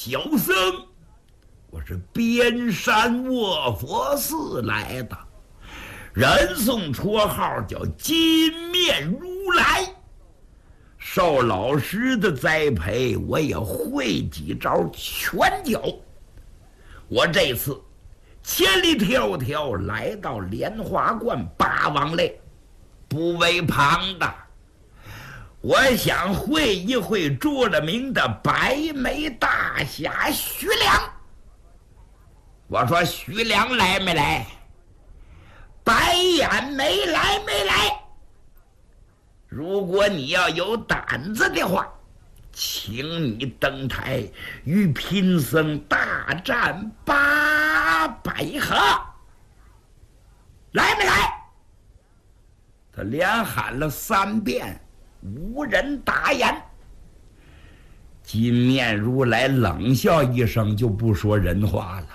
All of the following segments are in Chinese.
小僧，我是边山卧佛寺来的，人送绰号叫金面如来。受老师的栽培，我也会几招拳脚。我这次千里迢迢来到莲花观八王类，不为旁的，我想会一会著了名的白眉大侠徐良。我说徐良来没来？白眼没来没来。如果你要有胆子的话，请你登台与贫僧大战800合，来没来？他连喊了3遍，无人答言。金面如来冷笑一声，就不说人话了。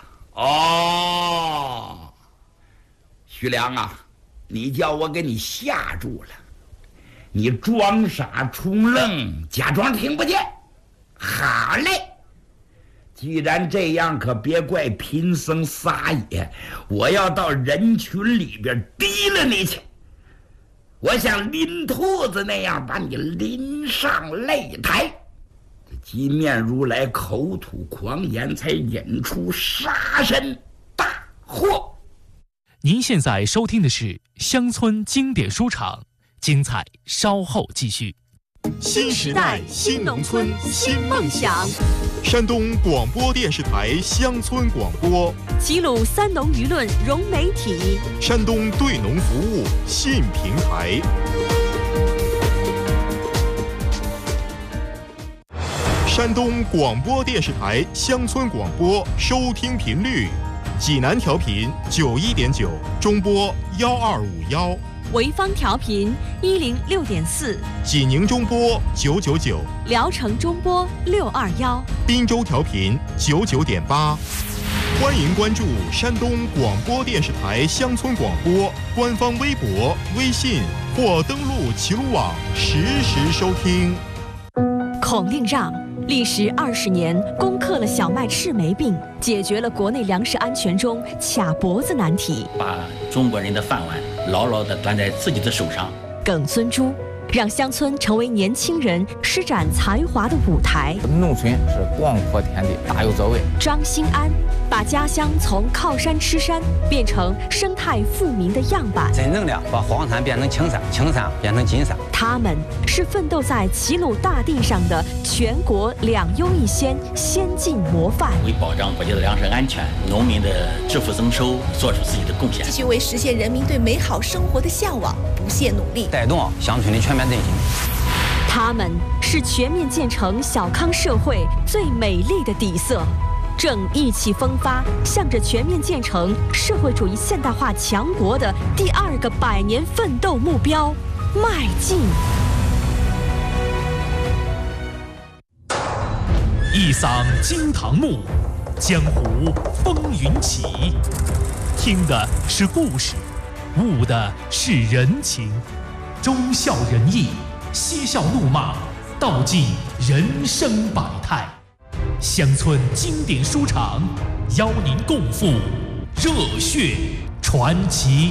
哦，徐良啊，你叫我给你吓住了，你装傻充愣，假装听不见。好嘞，既然这样，可别怪贫僧撒野，我要到人群里边提了你去。我像拎兔子那样把你拎上擂台。这金面如来口吐狂言，才引出杀身大祸。 您现在收听的是乡村经典书场，精彩稍后继续。 新时代新农村新梦想，山东广播电视台乡村广播， 齐鲁三农舆论融媒体， 山东对农服务新平台。山东广播电视台乡村广播收听频率：济南调频91.9，中波1251； 潍坊调频106.4， 济宁中波999， 聊城中波621， 滨州调频99.8。欢迎关注山东广播电视台乡村广播官方微博、微信，或登录齐鲁网实时收听。 孔令让历时20年，攻克了小麦赤霉病，解决了国内粮食安全中卡脖子难题， 把中国人的饭碗牢牢地端在自己的手上。 耿孙珠让乡村成为年轻人施展才华的舞台。 农村是广阔天地，大有作为。 张兴安把家乡从靠山吃山变成生态富民的样板， 真正的把黄山变成青山，青山变成金山。 他们是奋斗在齐鲁大地上的全国2优1先先进模范， 为保障国家的粮食安全、农民的致富增收做出自己的贡献， 继续为实现人民对美好生活的向往不懈努力， 带动乡村的全面振兴。 他们是全面建成小康社会最美丽的底色，正意气风发，向着全面建成社会主义现代化强国的第2个100年奋斗目标迈进。 一嗓惊堂木，江湖风云起。听的是故事，悟的是人情，忠孝仁义，嬉笑怒骂，道尽人生百态。乡村经典书场邀您共赴热血传奇。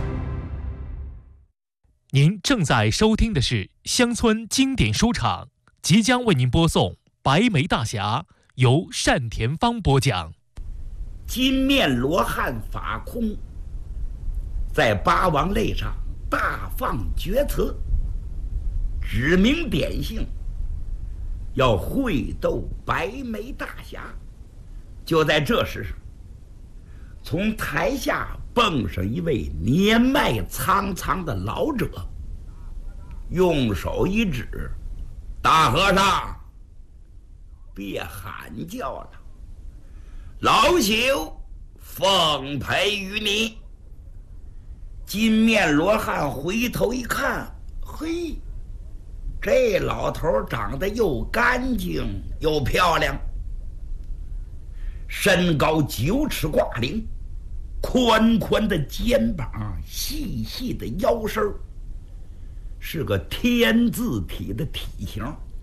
您正在收听的是乡村经典书场，即将为您播送《白眉大侠》，由单田芳播讲。 金面罗汉法空在八王类上大放厥词，指明点姓，要会斗白眉大侠。就在这时，从台下蹦上一位年迈苍苍的老者，用手一指：“大和尚，别喊叫了，老朽奉陪于你。”金面罗汉回头一看，嘿，这老头长得又干净又漂亮，身高9尺挂零，宽宽的肩膀，细细的腰身，是个天字体的体型，